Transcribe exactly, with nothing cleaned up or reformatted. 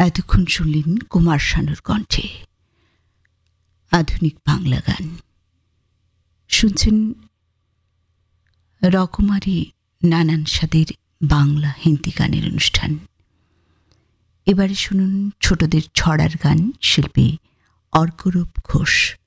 এতক্ষণ শুনলেন কুমার শানুর কণ্ঠে আধুনিক বাংলা গান। শুনছেন রকমারি নানান স্বাদের বাংলা হিন্দি গানের অনুষ্ঠান। এবারে শুনুন ছোটদের ছড়ার গান, শিল্পী অর্করূপ ঘোষ।